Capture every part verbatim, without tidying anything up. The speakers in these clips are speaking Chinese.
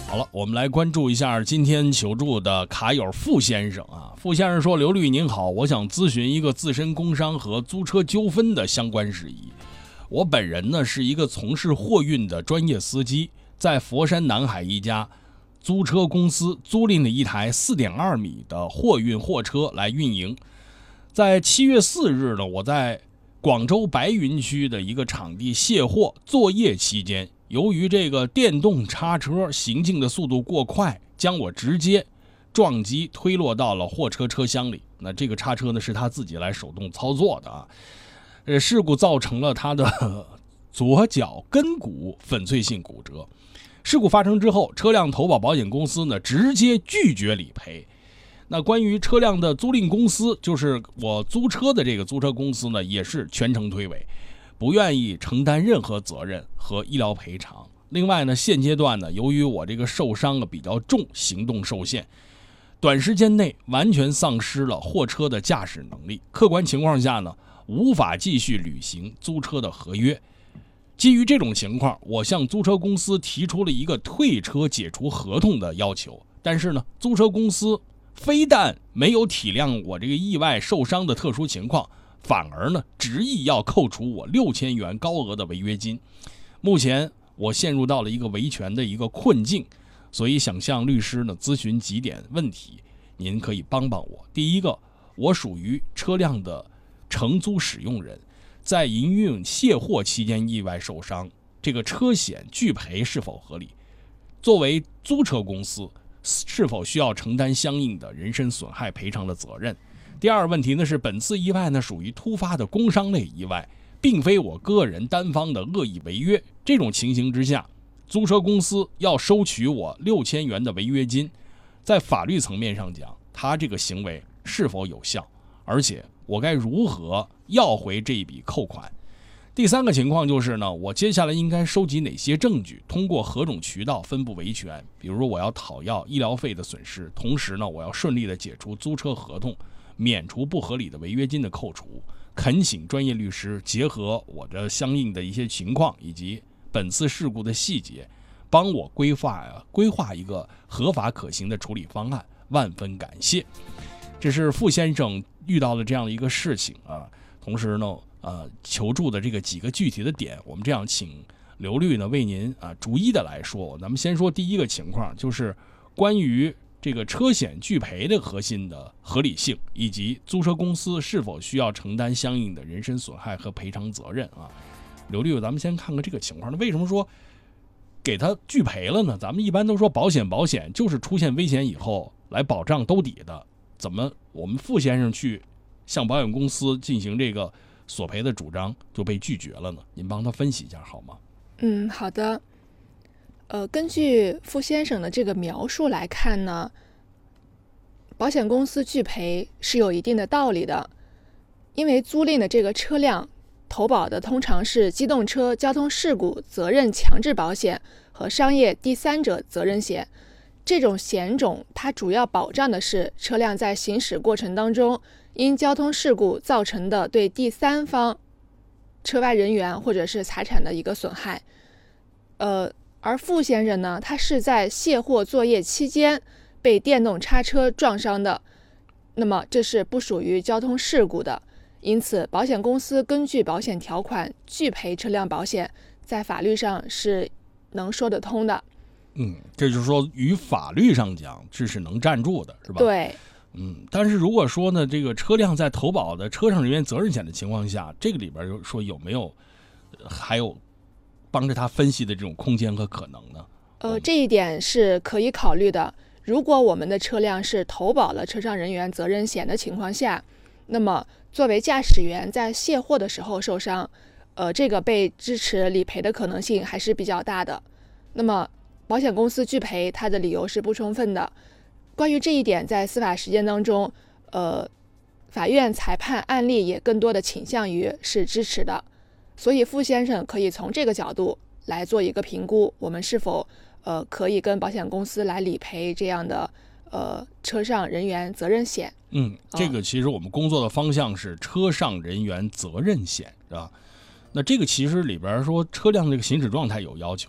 好了，我们来关注一下今天求助的卡友傅先生啊。傅先生说：“刘律您好，我想咨询一个自身工伤和租车纠纷的相关事宜。我本人呢是一个从事货运的专业司机，在佛山南海一家租车公司租赁了一台 四点二米的货运货车来运营。在七月四日呢，我在广州白云区的一个场地卸货作业期间，由于这个电动叉车行进的速度过快，将我直接撞击推落到了货车车厢里。那这个叉车呢是他自己来手动操作的啊。呃，事故造成了他的左脚跟骨粉碎性骨折。事故发生之后，车辆投保保险公司呢直接拒绝理赔。那关于车辆的租赁公司，就是我租车的这个租车公司呢，也是全程推诿，不愿意承担任何责任和医疗赔偿。另外呢，现阶段呢，由于我这个受伤比较重，行动受限，短时间内完全丧失了货车的驾驶能力，客观情况下呢，无法继续履行租车的合约。基于这种情况，我向租车公司提出了一个退车解除合同的要求，但是呢，租车公司非但没有体谅我这个意外受伤的特殊情况，反而呢执意要扣除我六千元高额的违约金。目前我陷入到了一个维权的一个困境，所以想向律师呢咨询几点问题，您可以帮帮我。第一个，我属于车辆的承租使用人，在营运卸货期间意外受伤，这个车险拒赔是否合理？作为租车公司，是否需要承担相应的人身损害赔偿的责任？第二问题呢是，本次意外呢属于突发的工伤类意外，并非我个人单方的恶意违约。这种情形之下，租车公司要收取我六千元的违约金，在法律层面上讲，他这个行为是否有效？而且我该如何要回这一笔扣款？第三个情况就是呢，我接下来应该收集哪些证据，通过何种渠道分布维权？比如说我要讨要医疗费的损失，同时呢，我要顺利的解除租车合同，免除不合理的违约金的扣除。恳请专业律师结合我的相应的一些情况以及本次事故的细节，帮我规划啊规划一个合法可行的处理方案，万分感谢。这是傅先生遇到了这样的一个事情啊，同时呢。呃，求助的这个几个具体的点，我们这样请刘律呢为您啊逐一的来说。咱们先说第一个情况，就是关于这个车险拒赔的核心的合理性，以及租车公司是否需要承担相应的人身损害和赔偿责任啊。刘律，咱们先看看这个情况。那为什么说给他拒赔了呢？咱们一般都说保险保险就是出现危险以后来保障兜底的，怎么我们傅先生去向保险公司进行这个索赔的主张就被拒绝了呢？您帮他分析一下好吗？ 嗯，好的。呃，根据傅先生的这个描述来看呢，保险公司拒赔是有一定的道理的，因为租赁的这个车辆投保的通常是机动车交通事故责任强制保险和商业第三者责任险。这种险种它主要保障的是车辆在行驶过程当中因交通事故造成的对第三方车外人员或者是财产的一个损害。呃，而傅先生呢，他是在卸货作业期间被电动叉车撞伤的，那么这是不属于交通事故的，因此保险公司根据保险条款拒赔车辆保险，在法律上是能说得通的。 嗯，这就是说，于法律上讲，这是能站住的，是吧？ 对。 嗯，但是如果说呢，这个车辆在投保的车上人员责任险的情况下，这个里边说有没有还有帮着他分析的这种空间和可能呢？ 呃，这一点是可以考虑的。如果我们的车辆是投保了车上人员责任险的情况下，那么作为驾驶员在卸货的时候受伤，呃，这个被支持理赔的可能性还是比较大的。那么保险公司拒赔，它的理由是不充分的。关于这一点，在司法实践当中，呃，法院裁判案例也更多的倾向于是支持的。所以傅先生可以从这个角度来做一个评估，我们是否呃可以跟保险公司来理赔这样的呃车上人员责任险。 嗯，这个其实我们工作的方向是车上人员责任险，是吧？那这个其实里边说车辆这个行驶状态有要求吗？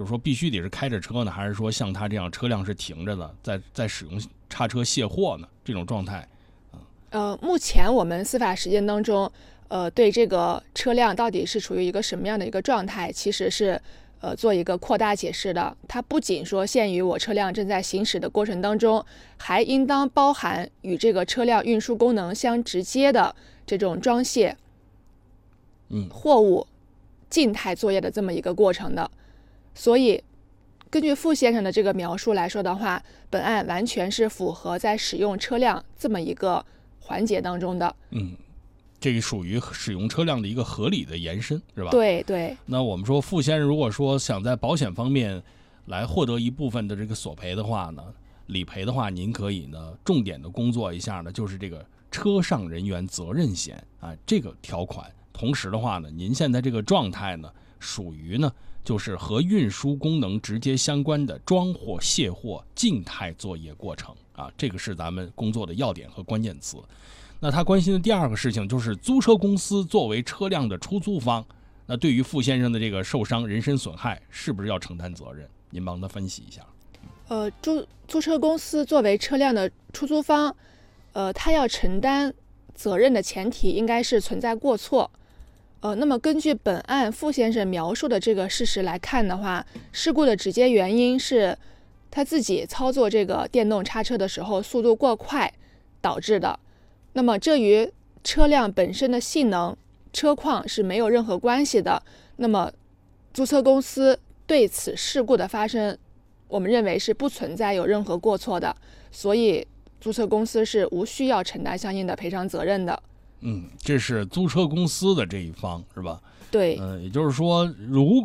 就是说必须得是开着车呢，还是说像他这样车辆是停着的，在在使用叉车卸货呢？这种状态。 呃，目前我们司法实践当中，呃，对这个车辆到底是处于一个什么样的一个状态，其实是呃做一个扩大解释的。它不仅说限于我车辆正在行驶的过程当中，还应当包含与这个车辆运输功能相直接的这种装卸、 嗯， 货物静态作业的这么一个过程的。所以，根据傅先生的这个描述来说的话，本案完全是符合在使用车辆这么一个环节当中的。 嗯，这个属于使用车辆的一个合理的延伸，是吧？ 对对。 那我们说，傅先生如果说想在保险方面来获得一部分的这个索赔的话呢，理赔的话，您可以呢重点的工作一下呢，就是这个车上人员责任险啊这个条款。同时的话呢，您现在这个状态呢，属于呢就是和运输功能直接相关的装货、卸货静态作业过程啊，这个是咱们工作的要点和关键词。那他关心的第二个事情就是租车公司作为车辆的出租方，那对于傅先生的这个受伤、人身损害，是不是要承担责任？您帮他分析一下。 呃，租租车公司作为车辆的出租方，呃，他要承担责任的前提应该是存在过错。呃，那么根据本案傅先生描述的这个事实来看的话，事故的直接原因是他自己操作这个电动叉车的时候速度过快导致的。那么这与车辆本身的性能、车况是没有任何关系的。那么租车公司对此事故的发生，我们认为是不存在有任何过错的，所以租车公司是无需要承担相应的赔偿责任的。 嗯，这是租车公司的这一方，是吧？ 对。 嗯、呃，也就是说，如